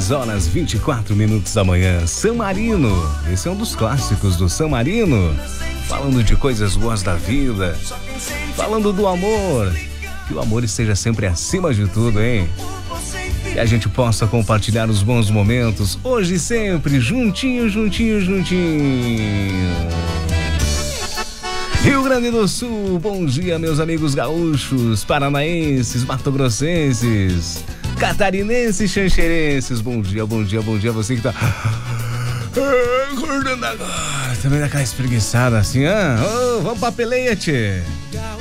6h24 da manhã. San Marino, esse é um dos clássicos do San Marino. Falando de coisas boas da vida, falando do amor. Que o amor esteja sempre acima de tudo, hein? Que a gente possa compartilhar os bons momentos, hoje e sempre, juntinho, juntinho, juntinho. Rio Grande do Sul, bom dia, meus amigos gaúchos, paranaenses, matogrossenses, catarinenses, xanxerenses. Bom dia, bom dia, bom dia. Você que tá acordando agora, também daquela espreguiçada assim, vamos pra peleia, tchê.